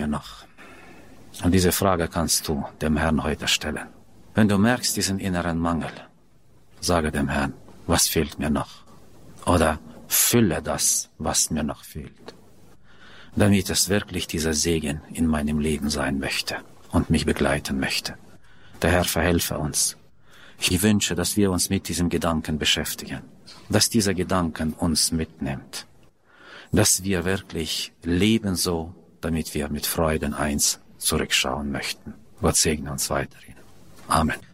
mir noch? Und diese Frage kannst du dem Herrn heute stellen. Wenn du merkst diesen inneren Mangel, sage dem Herrn, was fehlt mir noch? Oder fülle das, was mir noch fehlt, damit es wirklich dieser Segen in meinem Leben sein möchte und mich begleiten möchte. Der Herr verhelfe uns. Ich wünsche, dass wir uns mit diesem Gedanken beschäftigen, dass dieser Gedanken uns mitnimmt, dass wir wirklich leben so, damit wir mit Freuden eins zurückschauen möchten. Gott segne uns weiterhin. Amen.